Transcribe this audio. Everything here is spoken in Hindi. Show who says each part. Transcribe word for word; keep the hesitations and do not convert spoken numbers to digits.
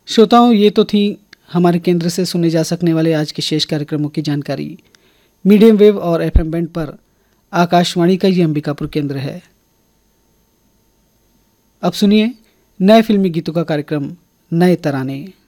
Speaker 1: श्रोताओं, ये तो थी हमारे केंद्र से सुने जा सकने वाले आज के शेष कार्यक्रमों की जानकारी। मीडियम वेव और एफएम बैंड पर आकाशवाणी का ये अंबिकापुर केंद्र है। अब सुनिए नए फिल्मी गीतों का कार्यक्रम नए तराने।